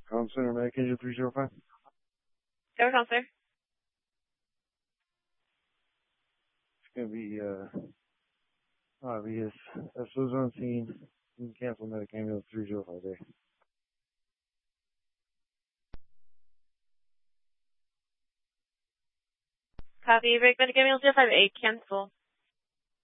Comm Center, Medic Engine 305. Go, counselor. It's going to be, obvious. SO's on scene. You can cancel Medic Ambulance 305 there. Copy. Break medic ambulance 058. Cancel.